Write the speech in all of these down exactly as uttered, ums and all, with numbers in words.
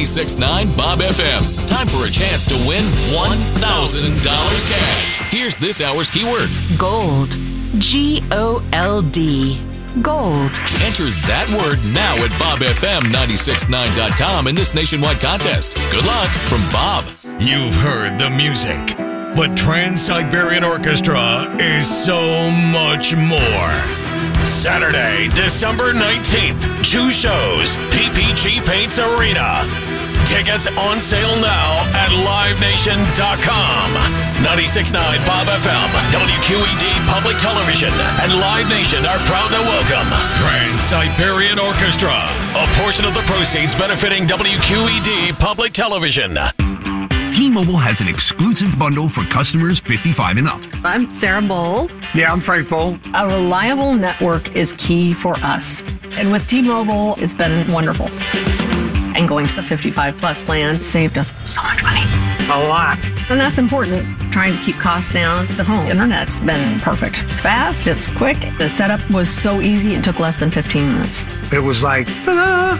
ninety-six point nine Bob F M. Time for a chance to win one thousand dollars cash. Here's this hour's keyword. Gold. G O L D. Gold. Enter that word now at bob f m nine six nine dot com in this nationwide contest. Good luck from Bob. You've heard the music, but Trans-Siberian Orchestra is so much more. Saturday, December nineteenth, two shows, P P G Paints Arena. Tickets on sale now at live nation dot com. ninety-six point nine Bob F M, W Q E D Public Television, and Live Nation are proud to welcome Trans-Siberian Orchestra. A portion of the proceeds benefiting W Q E D Public Television. T-Mobile has an exclusive bundle for customers fifty-five and up. I'm Sarah Bowl. Yeah, I'm Frank Bowl. A reliable network is key for us. And with T-Mobile, it's been wonderful. And going to the fifty-five plus plan saved us so much money. A lot. And that's important. Trying to keep costs down. The home internet's been perfect. It's fast, it's quick. The setup was so easy, it took less than fifteen minutes. It was like, ta-da!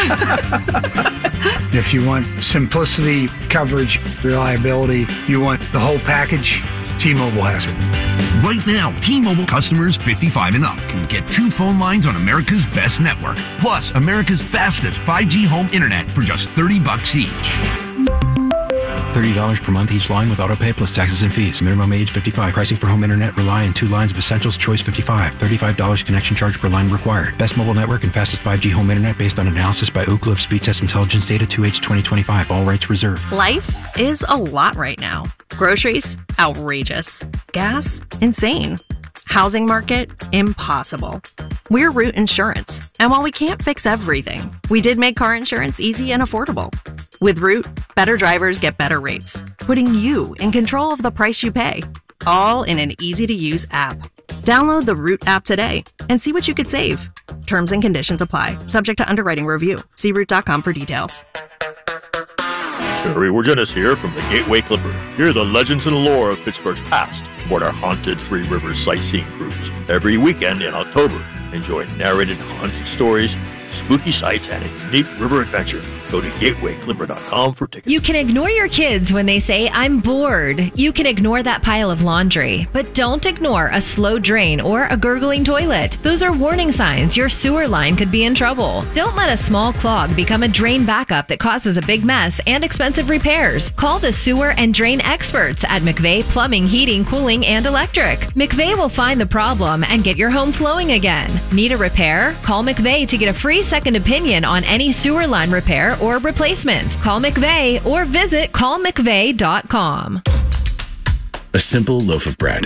If you want simplicity, coverage, reliability, you want the whole package, T-Mobile has it. Right now, T-Mobile customers fifty-five and up can get two phone lines on America's best network, plus America's fastest five G home internet for just thirty bucks each. thirty dollars per month each line with autopay plus taxes and fees. Minimum age fifty-five. Pricing for home internet rely on two lines of Essentials Choice fifty-five. thirty-five dollars connection charge per line required. Best mobile network and fastest five G home internet based on analysis by Ookla of Speed Test Intelligence Data two H twenty twenty-five. All rights reserved. Life is a lot right now. Groceries, outrageous. Gas, insane. Housing market, impossible. We're Root Insurance, and while we can't fix everything, we did make car insurance easy and affordable. With Root, better drivers get better rates, putting you in control of the price you pay, all in an easy-to-use app. Download the Root app today and see what you could save. Terms and conditions apply, subject to underwriting review. See root dot com for details. Barry Wirgenis here from the Gateway Clipper. Hear the legends and lore of Pittsburgh's past aboard our haunted Three Rivers sightseeing cruise. Every weekend in October, enjoy narrated haunted stories, spooky sights, and a unique river adventure. Go to gateway clipper dot com for tickets. You can ignore your kids when they say, I'm bored. You can ignore that pile of laundry, but don't ignore a slow drain or a gurgling toilet. Those are warning signs your sewer line could be in trouble. Don't let a small clog become a drain backup that causes a big mess and expensive repairs. Call the sewer and drain experts at McVeigh Plumbing, Heating, Cooling, and Electric. McVeigh will find the problem and get your home flowing again. Need a repair? Call McVeigh to get a free second opinion on any sewer line repair or replacement. Call McVeigh or visit call mcveigh dot com. A simple loaf of bread.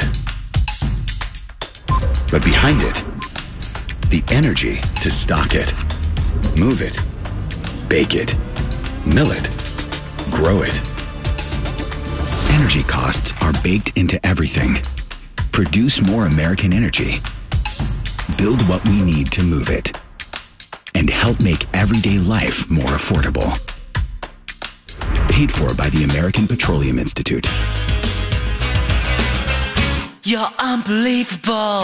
But behind it, the energy to stock it, move it, bake it, mill it, grow it. Energy costs are baked into everything. Produce more American energy. Build what we need to move it. And help make everyday life more affordable. Paid for by the American Petroleum Institute. You're unbelievable.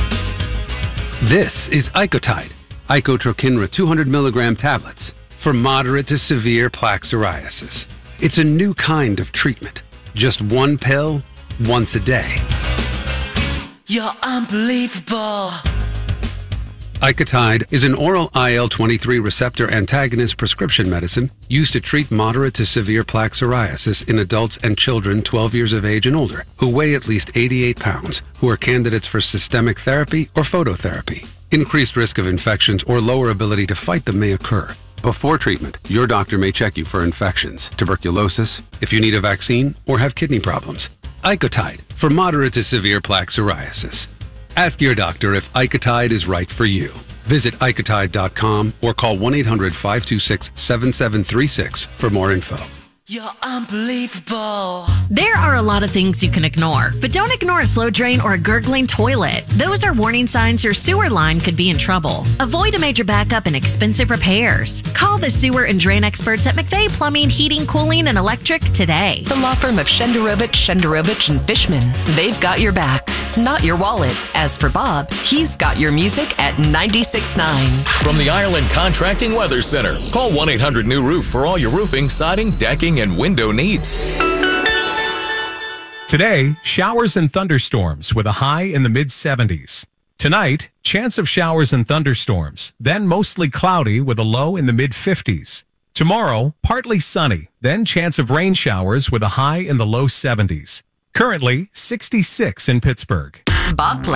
This is Icotide, Icotrokinra two hundred milligram tablets for moderate to severe plaque psoriasis. It's a new kind of treatment. Just one pill, once a day. You're unbelievable. Icotide is an oral I L twenty-three receptor antagonist prescription medicine used to treat moderate to severe plaque psoriasis in adults and children twelve years of age and older who weigh at least eighty-eight pounds, who are candidates for systemic therapy or phototherapy. Increased risk of infections or lower ability to fight them may occur. Before treatment, your doctor may check you for infections, tuberculosis, if you need a vaccine, or have kidney problems. Icotide for moderate to severe plaque psoriasis. Ask your doctor if Icotide is right for you. Visit icotide dot com or call one eight hundred five two six seven seven three six for more info. You're unbelievable. There are a lot of things you can ignore, but don't ignore a slow drain or a gurgling toilet. Those are warning signs your sewer line could be in trouble. Avoid a major backup and expensive repairs. Call the sewer and drain experts at McVeigh Plumbing, Heating, Cooling, and Electric today. The law firm of Shenderovich, Shenderovich, and Fishman. They've got your back. not your wallet. As for Bob, he's got your music at ninety-six point nine. From the Ireland Contracting Weather Center, call one eight hundred new roof for all your roofing, siding, decking, and window needs. Today, showers and thunderstorms with a high in the mid seventies. Tonight, chance of showers and thunderstorms, then mostly cloudy with a low in the mid fifties. Tomorrow, partly sunny, then chance of rain showers with a high in the low seventies. Currently, sixty-six in Pittsburgh. Bob Play.